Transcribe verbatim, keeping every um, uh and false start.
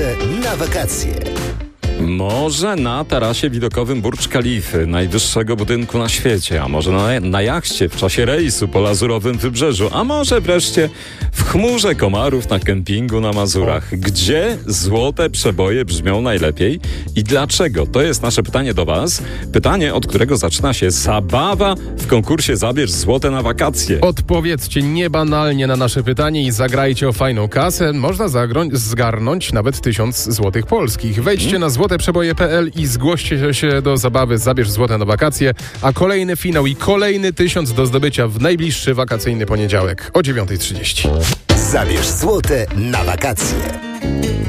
złote na wakacje. Może na tarasie widokowym Burdż Kalify, najwyższego budynku na świecie, a może na, na jachcie w czasie rejsu po lazurowym wybrzeżu, a może wreszcie w chmurze komarów na kempingu na Mazurach. Gdzie złote przeboje brzmią najlepiej i dlaczego? To jest nasze pytanie do Was. Pytanie, od którego zaczyna się zabawa w konkursie Zabierz złote na wakacje. Odpowiedzcie niebanalnie na nasze pytanie i zagrajcie o fajną kasę. Można zagroń- zgarnąć nawet tysiąc złotych polskich. Wejdźcie hmm? na złote przeboje kropka p l i zgłoście się do zabawy Zabierz złote na wakacje, a kolejny finał i kolejny tysiąc do zdobycia w najbliższy wakacyjny poniedziałek o dziewiąta trzydzieści. Zabierz złote na wakacje.